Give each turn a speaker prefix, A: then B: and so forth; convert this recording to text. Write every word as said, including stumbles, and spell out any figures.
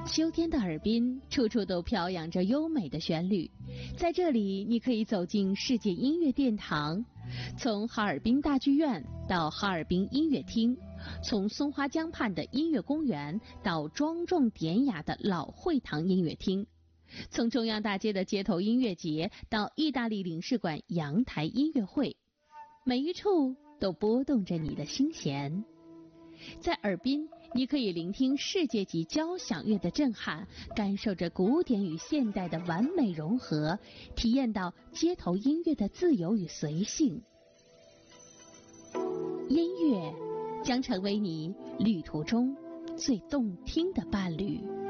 A: 秋天的尔滨，处处都飘扬着优美的旋律。在这里，你可以走进世界音乐殿堂，从哈尔滨大剧院到哈尔滨音乐厅，从松花江畔的音乐公园到庄重典雅的老会堂音乐厅，从中央大街的街头音乐节到意大利领事馆阳台音乐会，每一处都拨动着你的心弦。在尔滨，你可以聆听世界级交响乐的震撼，感受着古典与现代的完美融合，体验到街头音乐的自由与随性。音乐将成为你旅途中最动听的伴侣。